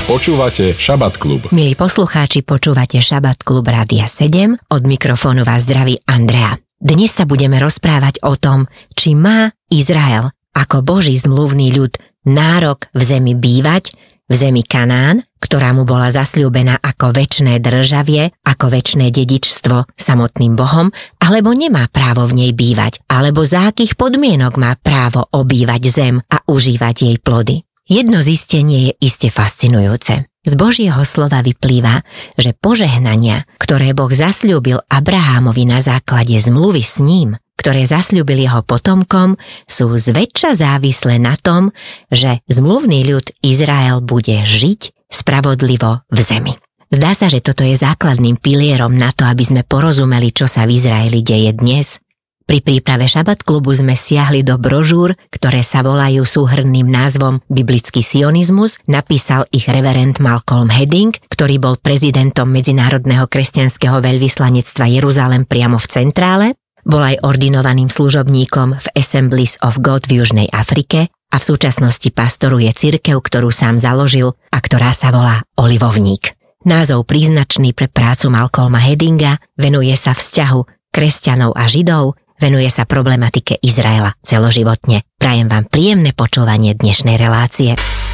Počúvate Šabat klub. Milí poslucháči, počúvate Šabat klub Rádia 7. Od mikrofónu vás zdraví Andrea. Dnes sa budeme rozprávať o tom, či má Izrael ako Boží zmluvný ľud nárok v zemi bývať, v zemi Kanán, ktorá mu bola zasľúbená ako večné državie, ako večné dedičstvo samotným Bohom, alebo nemá právo v nej bývať, alebo za akých podmienok má právo obývať zem a užívať jej plody. Jedno zistenie je iste fascinujúce. Z Božieho slova vyplýva, že požehnania, ktoré Boh zasľúbil Abrahámovi na základe zmluvy s ním, ktoré zasľúbil jeho potomkom, sú zväčša závislé na tom, že zmluvný ľud Izrael bude žiť spravodlivo v zemi. Zdá sa, že toto je základným pilierom na to, aby sme porozumeli, čo sa v Izraeli deje dnes. Pri príprave Šabat klubu sme siahli do brožúr, ktoré sa volajú súhrnným názvom Biblický sionizmus. Napísal ich reverend Malcolm Hedding, ktorý bol prezidentom Medzinárodného kresťanského veľvyslanectva Jeruzalem priamo v centrále. Bol aj ordinovaným služobníkom v Assemblies of God v Južnej Afrike a v súčasnosti pastoruje cirkev, ktorú sám založil a ktorá sa volá Olivovník. Názov príznačný pre prácu Malcolma Heddinga, venuje sa vzťahu kresťanov a židov, venuje sa problematike Izraela celoživotne. Prajem vám príjemné počúvanie dnešnej relácie.